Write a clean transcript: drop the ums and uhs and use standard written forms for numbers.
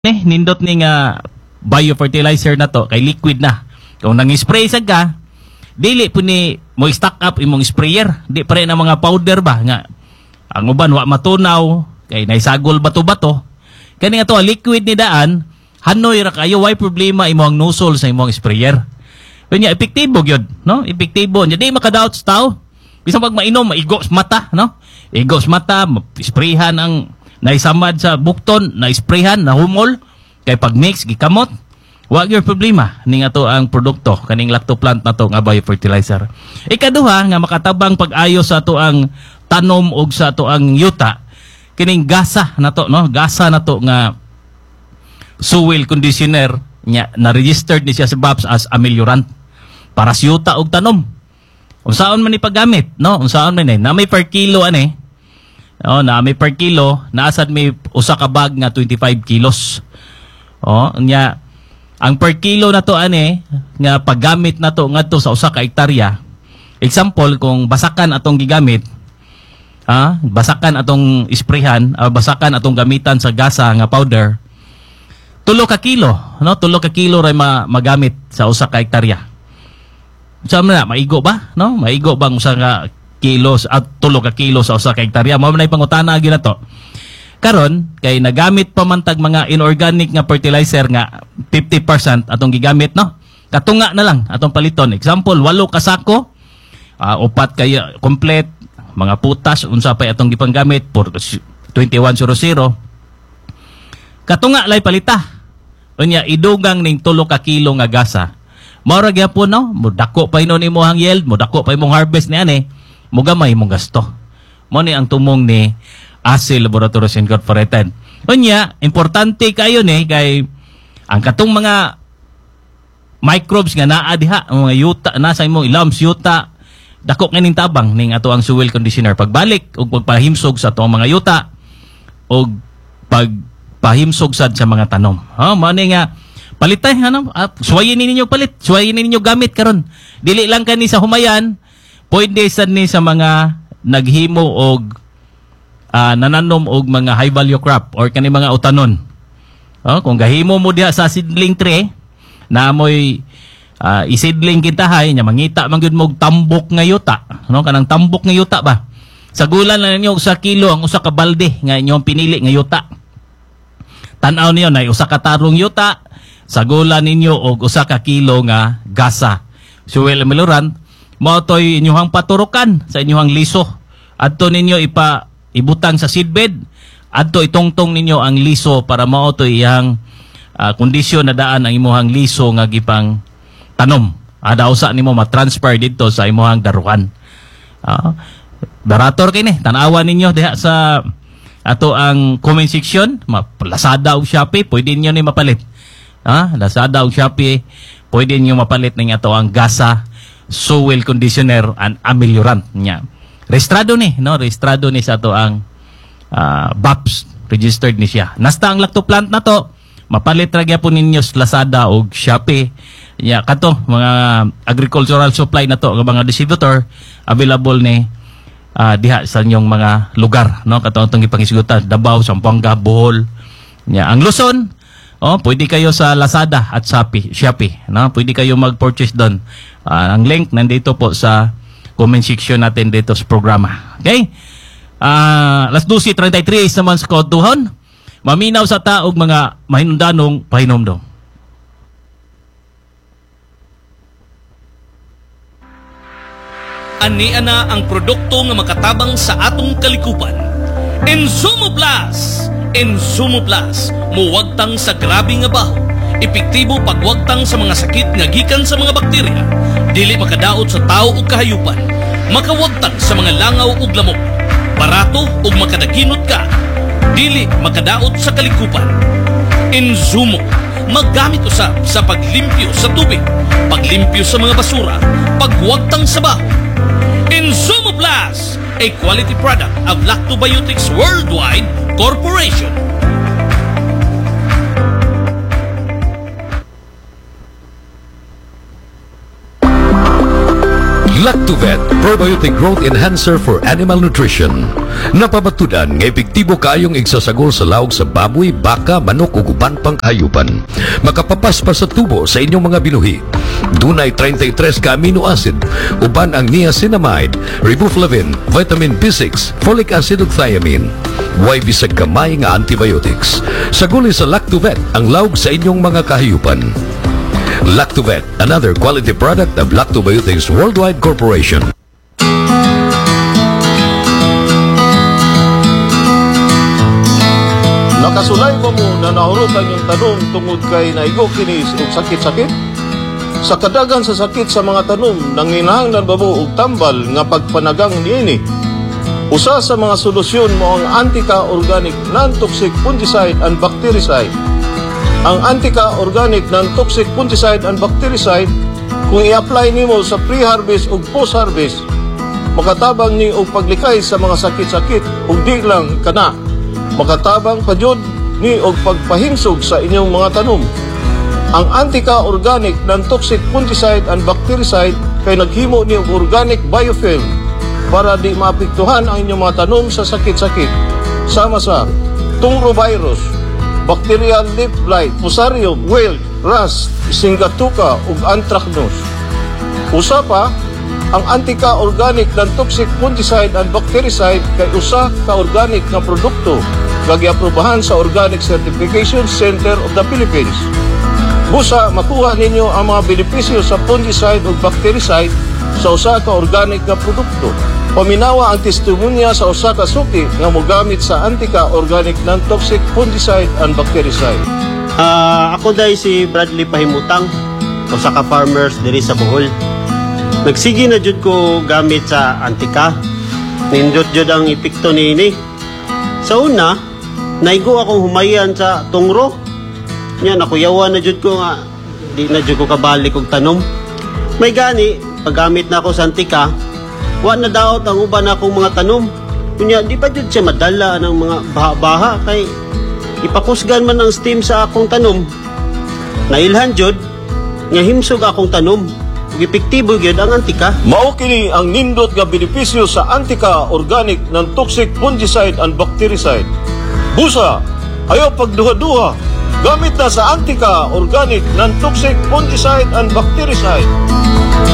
nindot ni nga biofertilizer na to kay liquid na. Kung nang-spray sad ka, dili po ni mo stock up imong sprayer. Di pa rin ang mga powder ba nga ang uban wa matunaw kay naisagol bato-bato. Kani nga to liquid ni daan, hanoy ra kayo way problema imong nozzle sa imong sprayer. Kanya epektibo gyud, no? Epektibo. Di makadaot sa tao. Bisan pag mainom maigo sa mata, no? Igo sa mata, sprayhan ang naisamad sa bukton, na-sprayhan, nahumol, kay pag-mix, gikamot, wag your problema, ning ato ang produkto, kaning lactoplant na to nga biofertilizer. Ikaduha, nga makatabang pag-ayo sa ato ang tanom o sa ato ang yuta, kining gasa na to, no? Gasa na to nga soil conditioner, na-registered ni siya sa BAPS as ameliorant, para sa yuta o tanom. Unsaon man ni paggamit, no? Unsaon man na may per kilo, na may per kilo, naasad may usa ka bag nga 25 kilos. Ang per kilo na to nga paggamit na to ngadto sa usa ka hektarya. Example, kung basakan atong gigamit, basakan atong isprayhan, basakan atong gamitan sa gasa nga powder, 3 ka kilo, no? 3 ka kilo ray magamit sa usa ka hektarya. Sa na maigo ba, no? Maigo bang usa ka kilos at 3 ka kilo sa usa ka hektarya? Mao man ay pangutana gyud nato. Karon kay nagamit pa man tag mga inorganic nga fertilizer nga 50% atong gigamit, no? Katunga na lang atong paliton. Example, 8 ka sako, 4 kay complete, mga putas unsa pa atong gipanggamit for 2100. Katunga lay palita. Unya idugang ning 3 ka kilo nga gasa. Mao ra gyapon, no? Mudako pa inon imong yield, mudako pa imong harvest ni mugamay mong gasto. Mo ni ang tumong ni ASI Laboratories Incorporated. Unya, importante kayo kay ang katong mga microbes nga naa diha, mga yuta nasa imong ilams yuta, dako nganing tabang ning ato ang soil conditioner pagbalik ug pagpahimsog sa atong mga yuta ug pagpahimsog sad sa mga tanom. Mao ni nga palitay suwayin ninyo palit, suwayin ninyo gamit karon. Dili lang kani sa humayan, pwede sad ni sa mga naghimo og nananom og mga high value crop or kani mga utanon. Kung gahimo mo diha sa seedling tree na amoy isidling kintahay nya mangita man gyud mo og tambok nga yuta, no? Kanang tambok nga yuta ba. Sagulan lang ninyo sa kilo ang usa ka balde nga inyong pinili nga yuta. Tan-aw niyo na usa ka tarong yuta, sagulan ninyo og usa ka kilo nga gasa. Soil ameliorant, mao toy inyong paturukan sa inyong liso. Adto ninyo ibutang sa seedbed, adto itongtong ninyo ang liso para mao toy iyang kondisyon na daan ang imong liso nga gipang tanom. Ada usa nimo ma-transfer dito sa imong daruhan. Barator kini, tan-awan ninyo diha sa ato ang comment section, Lazada o Shopee, pwede niyo ni mapalit. Lazada o Shopee, pwede niyo mapalit ning ato ang gasa soil conditioner and ameliorant niya. Registrado ni, no? Registrado ni sa ato ang BAPS, registered ni siya. Nasta ang lactoplant na to, mapalit ra gyapon ninyo sa Lazada o Shopee. Kato mga agricultural supply na to, mga distributor available ni diha sa inyong mga lugar, no? Kato itong ipangisigutan, Davao, Zamboanga, Bohol. Ang Luzon, pwede kayo sa Lazada at Shopee, no? Pwede kayo mag-purchase doon. Ang link nandito po sa comment section natin dito sa programa. Okay? Alas 12:33 naman sa koduhon. Maminaw sa taog mga mahinundanong pahinomdom. Ani-ana ang produkto nga makatabang sa atong kalikupan. Insumo Plus! Insumo Plus, muwagtang sa grabe nga baho. Epektibo pagwagtang sa mga sakit nga gikan sa mga bakterya. Dili makadaot sa tao ug kahayupan. Makawagtang sa mga langaw ug lamok. Barato ug makadaginot ka. Dili makadaot sa kalikupan. Insumo, maggamit usab sa paglimpyo sa tubig, paglimpyo sa mga basura, pagwagtang sa baho. Insumo Plus, a quality product of Lactobiotics Worldwide Corporation. Lactovet, Probiotic growth enhancer for animal nutrition. Napabatudan nga epektibo kaayong igsasagol sa lawog sa baboy, baka, manok ug uban pang hayupan. Makapapas pa sa tubo sa inyong mga binuhi. Dunay 33 ka amino acid, uban ang niacinamide, riboflavin, vitamin B6, folic acid ug thiamine. Way bisag kamay nga antibiotics. Saguli sa Lactovet ang lawog sa inyong mga kahayupan. Lactovet, another quality product of Lactobiotics Worldwide Corporation. Nakasulay ba mo na nahurutan yung tanong tungod kay naigo kinis o sakit-sakit? Sa kadagan sa sakit sa mga tanong, nanginahanglan ba mo og tambal nga pagpanagang niini? Usa sa mga solusyon mo ang Antica-Organic Non-Toxic Fungicide and Bactericide. Ang Antica-Organic Non-Toxic Fungicide and Bactericide, kung i-apply nimo sa pre-harvest o post-harvest, makatabang ni og paglikay sa mga sakit-sakit ug di lang kana. Makatabang pa jud ni og pagpahinsog sa inyong mga tanom. Ang Antica-Organic Non-Toxic Fungicide and Bactericide kay naghimo ni og organic biofilm para di maapektuhan ang inyong mga tanom sa sakit-sakit. Sama sa tungrovirus, bacterial leaf blight, fusarium, wilt, rust, singatuka ug anthracnose. Usa pa, ang Antica-Organic Non-Toxic Fungicide and Bactericide kay usa ka organic nga produkto nga giaprobahan sa Organic Certification Center of the Philippines. Busa makuha ninyo ang mga benepisyo sa fungicide ug bactericide sa usa ka organic nga produkto. Paminawa ang testimonya sa usa ka suki nga mogamit sa Antica-Organic Non-Toxic Fungicide and Bactericide. Ako dai si Bradley Pahimutang, usa ka farmers diri sa Bohol. Nagsigi na jud ko gamit sa Antica. Nindot jud ang epekto niini. Sa una, naigo akong humayan sa tungro. Nya nakuyawan na jud ko nga di na jud ko kabalik og tanom. May gani paggamit na ako sa Antica, wa na daot ang uban akong mga tanom. Kunya di pa jud siya madala ng mga baha-baha kay ipakusgan man ang steam sa akong tanom. Nailhan jud nga himsog akong tanom. Epektibo gyud ang Antica. Mao kini ang nindot nga benepisyo sa Antica-Organic Non-Toxic Fungicide and Bactericide. Busa, ayaw pagduha-duha. Gamit na sa Antica-Organic Non-Toxic Fungicide and Bactericide.